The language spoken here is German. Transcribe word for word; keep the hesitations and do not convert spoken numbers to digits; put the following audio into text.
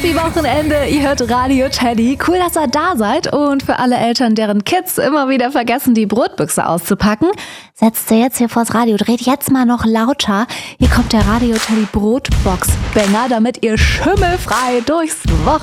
Happy Wochenende, ihr hört Radio Teddy. Cool, dass ihr da seid. Und für alle Eltern, deren Kids immer wieder vergessen, die Brotbüchse auszupacken, setzt ihr jetzt hier vors Radio, dreht jetzt mal noch lauter. Hier kommt der Radio Teddy Brotbox-Banger, damit ihr schimmelfrei durchs Wochenende